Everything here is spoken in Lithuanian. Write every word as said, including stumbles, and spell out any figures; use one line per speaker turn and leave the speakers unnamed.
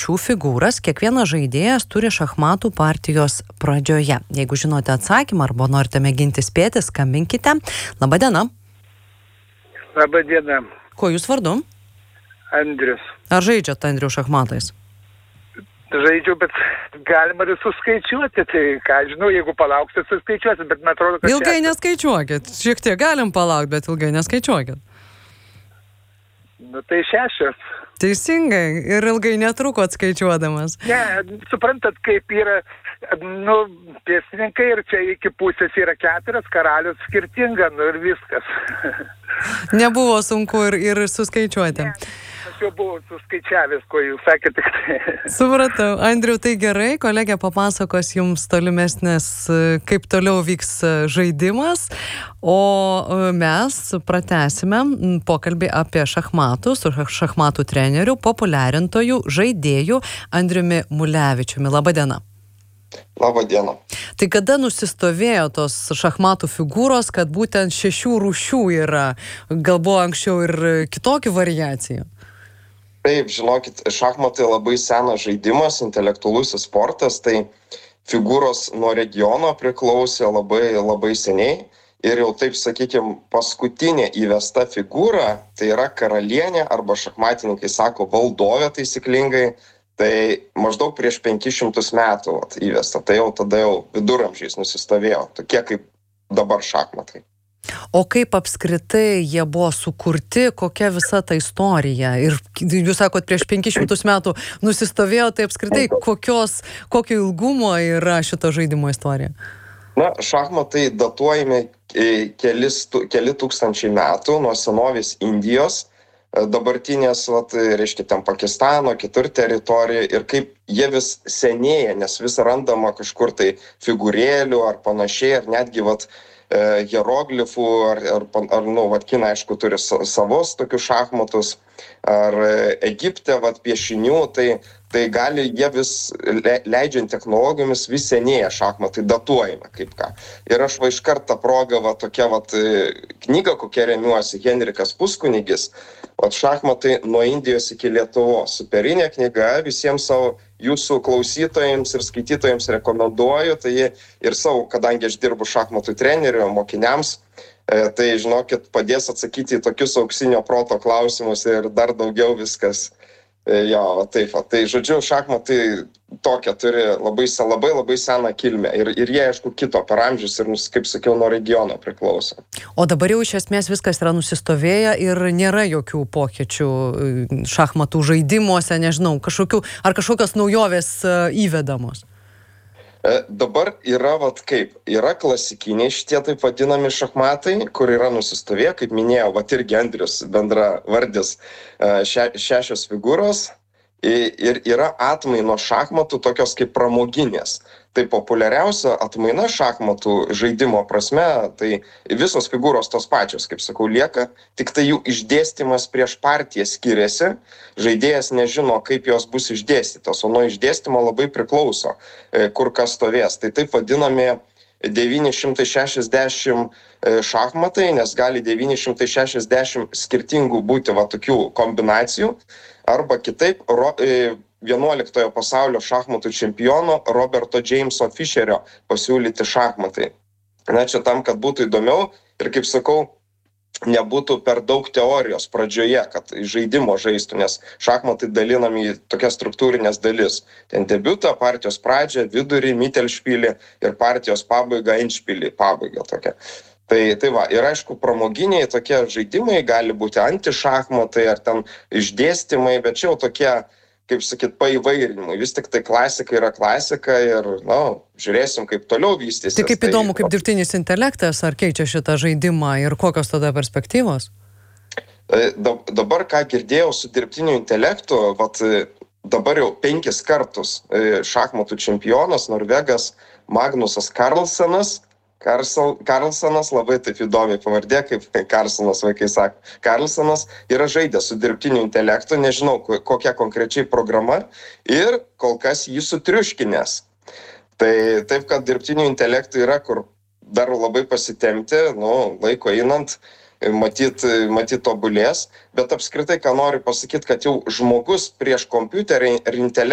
rūšių figūras kiekvienas žaidėjas turi šachmatų partijos pradžioje. Jeigu žinote atsakymą arba norite mėginti spėti, skambinkite. Labadiena.
Labadiena.
Kuo jūs vardu?
Andrius.
Ar žaidžiat, Andriu, šachmatais?
Žaidžiu, bet galima ir suskaičiuoti, tai ką žinau, jeigu palauksit, suskaičiuosit, bet man atrodo, kad...
Ilgai neskaičiuokit, šiek tiek galim palaukti, bet ilgai neskaičiuokit.
Nu tai šešios.
Teisingai, ir ilgai netruko atskaičiuodamas.
Ne, suprantat, kaip yra, nu, pėstininkai ir čia iki pusės yra keturias, karalius skirtinga, nu ir viskas.
Nebuvo sunku ir, ir suskaičiuoti.
Ne. Aš jau buvau suskaičiavęs, ko jūs sakėte tik tai.
Supratau. Andriu, tai gerai, kolegė papasakos jums tolimesnės, kaip toliau vyks žaidimas, o mes pratęsime pokalbį apie šachmatus su šachmatų treneriu, populiarintoju, žaidėju Andriumi Mulevičiumi. Labadiena.
Labadiena.
Tai kada nusistovėjo tos šachmatų figūros, kad būtent šešių rūšių yra? Gal buvo anksčiau ir kitokių variacijų?
Taip, žinokit, šachmatai labai senas žaidimas, intelektualusis sportas, tai figūros nuo regiono priklausė labai, labai seniai. Ir jau taip, sakykime, paskutinė įvesta figūra, tai yra karalienė, arba šachmatininkai sako valdovė taisyklingai, tai maždaug prieš penkis šimtus metų vat, įvesta. Tai jau tada jau viduramžiais nusistovėjo, tokie kaip dabar šachmatai.
O kaip apskritai jie buvo sukurti, kokia visa ta istorija? Ir jūs sakot, prieš penkis šimtus metų nusistovėjo, tai apskritai kokios, kokio ilgumo yra šito žaidimo istorija?
Na, šachmatai datuojami kelis, keli tūkstančiai metų nuo senovės Indijos, dabartinės, vat, reiškia, ten Pakistano, kitur teritorijoje, ir kaip jie vis senėja, nes vis randama kažkur tai figūrėlių ar panašiai, ar netgi, vat, hieroglifų, ar, ar, ar nu, vat, Kina, aišku, turi savos tokius šachmatus, ar Egipte, vat, piešinių, tai, tai gali jie vis, leidžiant technologijomis, vis senėja šachmatai, datuojame kaip ką. Ir aš va iš kartą progą, va, tokia, vat, knyga, kokia remiuosi, Henrikas Puskunigis, vat, šachmatai nuo Indijos iki Lietuvos. Superinė knyga, visiems savo jūsų klausytojams ir skaitytojams rekomenduoju, tai ir savo, kadangi aš dirbu šachmatų treneriu, mokiniams, tai, žinokit, padės atsakyti į tokius auksinio proto klausimus ir dar daugiau viskas. Jo, taip, tai žodžiu, šachmatai tokia turi labai, labai, labai seną kilmę ir, ir jie, aišku, kito per amžius ir, kaip sakiau, nuo regiono priklauso.
O dabar jau iš esmės viskas yra nusistovėję ir nėra jokių pokyčių šachmatų žaidimuose, nežinau, kažkokių, ar kažkokios naujovės įvedamos?
Dabar yra, vat kaip, yra klasikiniai šitie taip vadinami šachmatai, kur yra nusistovėję, kaip minėjau, vat irgi Andrius bendra vardis, še, šešios figūros, ir yra atmaino šachmatų tokios kaip pramoginės. Tai populiariausia atmaina šachmatų žaidimo prasme, tai visos figūros tos pačios, kaip sakau, lieka, tik tai jų išdėstymas prieš partiją skiriasi, žaidėjas nežino, kaip jos bus išdėstytos, o nuo išdėstymo labai priklauso, kur kas stovės. Tai taip vadinami devyni šimtai šešiasdešimt šachmatai, nes gali devyni šimtai šešiasdešimt skirtingų būti va tokių kombinacijų, arba kitaip ro, vienuoliktojo pasaulio šachmatų čempiono Roberto Jameso Fisherio pasiūlyti šachmatai. Na, čia tam, kad būtų įdomiau ir, kaip sakau, nebūtų per daug teorijos pradžioje, kad žaidimo žaistų, nes šachmatai dalinami į tokias struktūrinės dalis. Ten debiutą, partijos pradžią, vidurį, mittelšpilį ir partijos pabaigą, endšpilį, pabaigą tokia. Tai, tai va, ir aišku, pramoginiai tokie žaidimai gali būti antišachmatai ar ten išdėstymai, bet čia jau tokie, kaip sakyt, paįvairinimai. Vis tik tai klasika yra klasika ir, na, žiūrėsim, kaip toliau vystysis.
Tai kaip įdomu, kaip dirbtinis intelektas, ar keičia šitą žaidimą ir kokios tada perspektyvos?
Dabar, ką girdėjau su dirbtiniu intelektu, vat, dabar jau penkis kartus šachmatų čempionas, Norvegas Magnusas Carlsenas, Carlsonas, labai taip įdomiai pavardė, kaip Carlsonas vaikai sako. Carlsonas yra žaidęs su dirbtiniu intelektu, nežinau kokia konkrečiai programa, ir kol kas jį sutriuškinęs. Tai taip, kad dirbtiniu intelektu yra, kur dar labai pasitempti, nu, laiko einant, matyt, matyt tobulės, bet apskritai, ką noriu pasakyti, kad jau žmogus prieš kompiuterį ir intelektą